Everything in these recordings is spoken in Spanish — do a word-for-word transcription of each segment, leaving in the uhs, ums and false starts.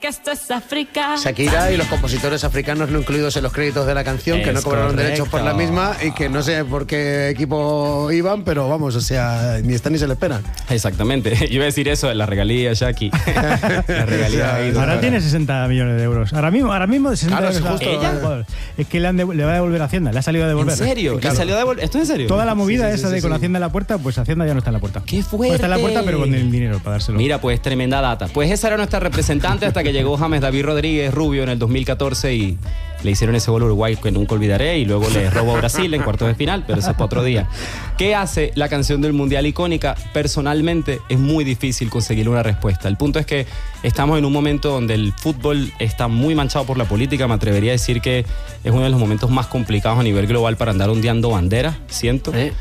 esto es África. Shakira y los compositores africanos no incluidos en los créditos de la canción, Es que no cobraron correcto. derechos por la misma y que no sé por qué equipo iban, pero vamos, o sea, ni están ni se le esperan. Exactamente. Yo iba a decir eso, la regalía, Jackie. La regalía ahí. Ahora tiene sesenta millones de euros. Ahora mismo, ahora mismo de sesenta Claro, millones. sí, justo. Joder, joder. Es que le, han devu- le va a devolver a Hacienda, le ha salido a devolver. ¿En serio? Claro. ¿Le salió a devol- ¿Esto es en serio? Toda la movida Sí, sí, sí, esa sí, de sí. con Hacienda en la puerta, pues Hacienda ya no está en la puerta. ¡Qué fuerte! Pues está en la puerta, pero con el dinero para dárselo. Mira, pues tremenda data. Pues esa era nuestra representante hasta que llegó James David Rodríguez Rubio en el dos mil catorce y le hicieron ese gol a Uruguay que nunca olvidaré y luego le robó a Brasil en cuartos de final, pero eso es para otro día. ¿Qué hace la canción del Mundial icónica? Personalmente es muy difícil conseguirle una respuesta. El punto es que estamos en un momento donde el fútbol está muy manchado por la política. Me atrevería a decir que es uno de los momentos más complicados a nivel global para andar ondeando banderas, siento. ¿Eh?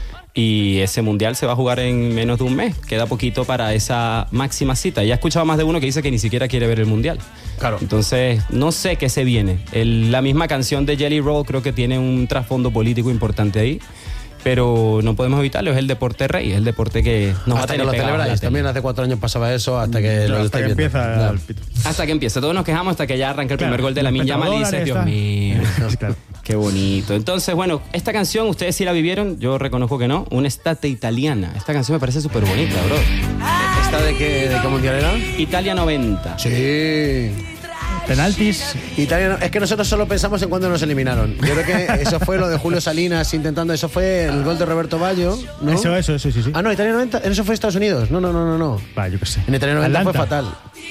Y ese mundial se va a jugar en menos de un mes. Queda poquito para esa máxima cita. Ya he escuchado más de uno que dice que ni siquiera quiere ver el mundial. Claro. Entonces, no sé qué se viene. El- la misma canción de Jelly Roll creo que tiene un trasfondo político importante ahí. Pero no podemos evitarlo. Es el deporte rey. Es el deporte que nos va a Hasta que tener lo pegados a la celebráis. tele. También hace cuatro años pasaba eso, hasta que lo hasta estáis que viendo. empieza Claro. el pito. Hasta que empiece. Todos nos quejamos hasta que ya arranca el primer Claro, gol de la los Yamal y dices, petrodólares Dios están- mío. Sí, claro. Qué bonito. Entonces, bueno, esta canción, ustedes sí la vivieron, yo reconozco que no. Una estate italiana. Esta canción me parece súper bonita, bro. ¿Esta de qué, de qué mundial era? Italia noventa. Sí. Penaltis. Italia, no- es que nosotros solo pensamos en cuando nos eliminaron. Yo creo que eso fue lo de Julio Salinas intentando, eso fue el gol de Roberto Baggio, ¿no? Eso, eso, eso, sí, sí. Ah, no, Italia noventa, eso fue Estados Unidos. No, no, no, no, no. Va, yo qué sé. En Italia noventa Atlanta. fue fatal.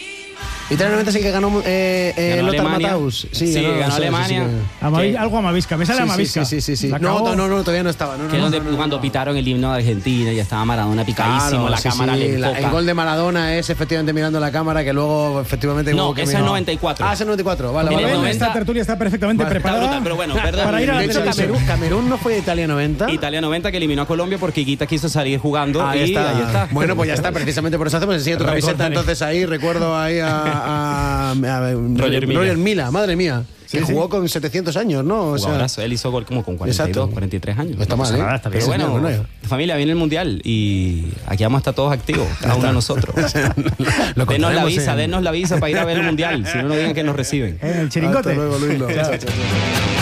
Italia noventa sí que ganó eh, eh, Ganó Lothar Alemania. Matthaus. Sí, Sí, ganó eso, Alemania. sí, sí. Amavi- ¿Qué? algo Amavisca. Me sale Sí, Amavisca. sí, sí, sí, sí. La No, acabó. no, no, no, todavía no estaba. No, no, Que es no, donde no, no. cuando pitaron el himno de Argentina ya estaba Maradona picadísimo, Claro, la sí, cámara sí, le la- enfoca. el gol de Maradona es efectivamente mirando la cámara, que luego efectivamente No, hubo que ese es mirar. noventa y cuatro. Ah, ese es noventa y cuatro, vale, En vale, el vale. noventa Esta tertulia está perfectamente Vale, preparada. está brutal, pero bueno, perdón. Para ir a la De hecho, televisión. Camerún, Camerún no fue de Italia noventa. Italia noventa que eliminó a Colombia porque Higuita quiso salir jugando Ahí y está. ahí está. Bueno, pues ya está, precisamente por eso hacemos. Enseña tu camiseta, Recordaré. entonces ahí recuerdo ahí a, a- a- a- Roger Milla. Roger Milla, madre mía. Sí, que sí. jugó con setecientos años, ¿no? O sea, Jugadorazo. Él hizo gol como con cuarenta y dos, Exacto. cuarenta y tres años. no está No mal, pasa ¿eh? nada. está Pero bien, bueno, bueno, familia, viene el mundial y aquí vamos a estar todos activos, cada uno de nosotros. Lo Denos la contaremos visa, en- denos la visa para ir a ver el mundial, si no, no digan que nos reciben. Eh, el chiringote. Hasta luego, Luis. Chao. Chao, chao, chao.